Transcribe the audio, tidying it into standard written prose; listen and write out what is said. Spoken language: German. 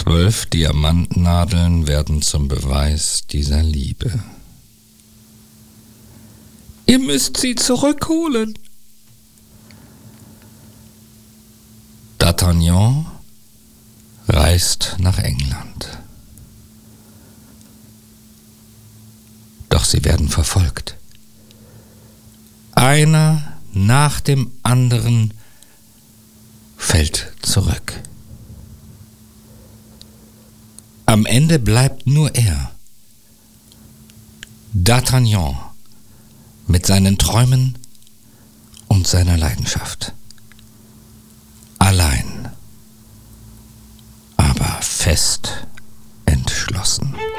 12 Diamantnadeln werden zum Beweis dieser Liebe. Ihr müsst sie zurückholen. D'Artagnan reist nach England. Doch sie werden verfolgt. Einer nach dem anderen fällt zurück. Am Ende bleibt nur er, D'Artagnan, mit seinen Träumen und seiner Leidenschaft. Allein, aber fest entschlossen.